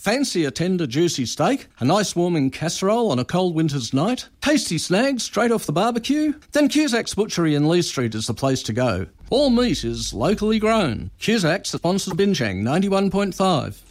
Fancy a tender, juicy steak? A nice warming casserole on a cold winter's night? Tasty snags straight off the barbecue? Then Cusack's Butchery in Lee Street is the place to go. All meat is locally grown. Cusack's sponsors Binchang 91.5.